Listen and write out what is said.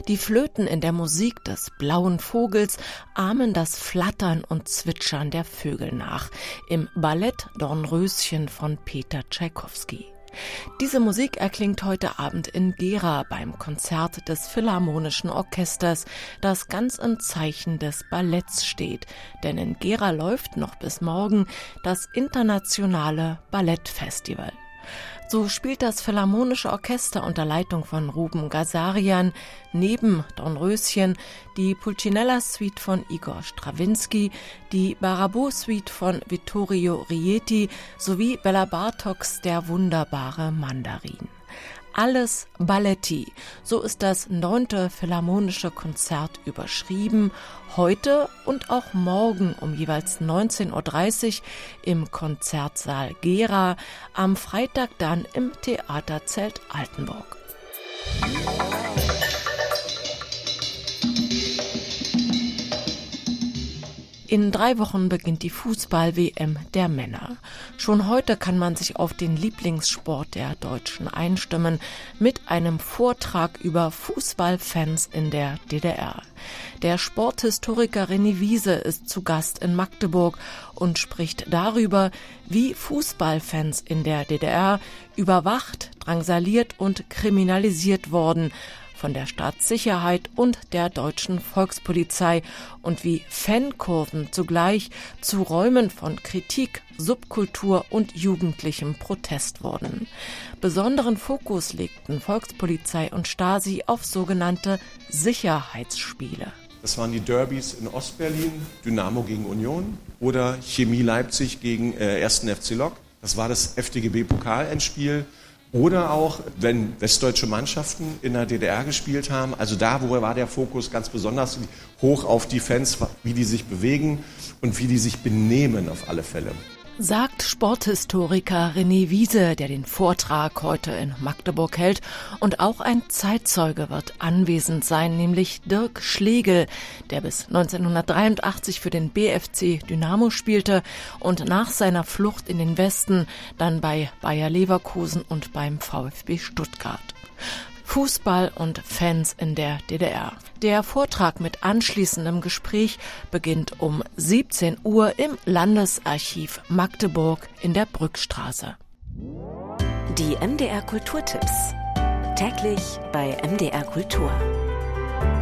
Die Flöten in der Musik des Blauen Vogels ahmen das Flattern und Zwitschern der Vögel nach im Ballett Dornröschen von Peter Tschaikowski. Diese Musik erklingt heute Abend in Gera beim Konzert des Philharmonischen Orchesters, das ganz im Zeichen des Balletts steht. Denn in Gera läuft noch bis morgen das internationale Ballettfestival. So spielt das Philharmonische Orchester unter Leitung von Ruben Gazarian neben Dornröschen die Pulcinella-Suite von Igor Strawinski, die Baraboo-Suite von Vittorio Rieti sowie Bela Bartoks Der wunderbare Mandarin. Alles Balletti, so ist das 9. Philharmonische Konzert überschrieben, heute und auch morgen um jeweils 19.30 Uhr im Konzertsaal Gera, am Freitag dann im Theaterzelt Altenburg. In 3 Wochen beginnt die Fußball-WM der Männer. Schon heute kann man sich auf den Lieblingssport der Deutschen einstimmen mit einem Vortrag über Fußballfans in der DDR. Der Sporthistoriker René Wiese ist zu Gast in Magdeburg und spricht darüber, wie Fußballfans in der DDR überwacht, drangsaliert und kriminalisiert wurden von der Staatssicherheit und der deutschen Volkspolizei und wie Fankurven zugleich zu Räumen von Kritik, Subkultur und jugendlichem Protest wurden. Besonderen Fokus legten Volkspolizei und Stasi auf sogenannte Sicherheitsspiele. Das waren die Derbys in Ostberlin, Dynamo gegen Union oder Chemie Leipzig gegen 1. FC Lok. Das war das FDGB-Pokalendspiel. Oder auch, wenn westdeutsche Mannschaften in der DDR gespielt haben, also da, wo war der Fokus ganz besonders hoch auf die Fans, wie die sich bewegen und wie die sich benehmen auf alle Fälle. Sagt Sporthistoriker René Wiese, der den Vortrag heute in Magdeburg hält. Und auch ein Zeitzeuge wird anwesend sein, nämlich Dirk Schlegel, der bis 1983 für den BFC Dynamo spielte und nach seiner Flucht in den Westen dann bei Bayer Leverkusen und beim VfB Stuttgart. Fußball und Fans in der DDR. Der Vortrag mit anschließendem Gespräch beginnt um 17 Uhr im Landesarchiv Magdeburg in der Brückstraße. Die MDR Kulturtipps. Täglich bei MDR Kultur.